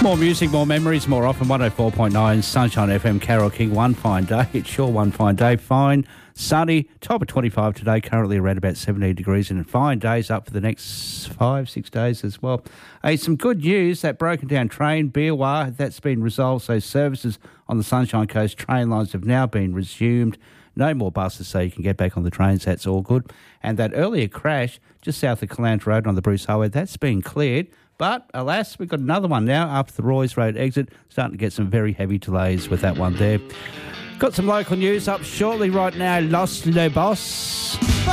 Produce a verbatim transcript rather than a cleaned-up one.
More music, more memories, more often. one oh four point nine Sunshine F M, Carol King. One fine day. It's sure one fine day. Fine, sunny, top of twenty-five today, currently around about seventeen degrees, and fine days up for the next five, six days as well. Hey, some good news. That broken down train, Beerwah, that's been resolved, so services on the Sunshine Coast train lines have now been resumed. No more buses, so you can get back on the trains. That's all good. And that earlier crash just south of Calandra Road on the Bruce Highway, that's been cleared. But, alas, we've got another one now after the Roy's Road exit. Starting to get some very heavy delays with that one there. Got some local news up shortly right now. Los Lobos.